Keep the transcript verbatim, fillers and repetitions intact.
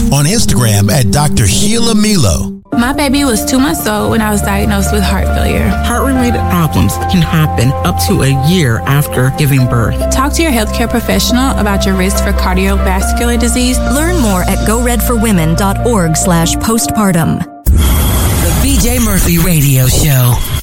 On Instagram at Doctor Sheila Milo. My baby was two months old when I was diagnosed with heart failure. Heart-related problems can happen up to a year after giving birth. Talk to your healthcare professional about your risk for cardiovascular disease. Learn more at go red for women dot org slash postpartum. The B J Murphy Radio Show.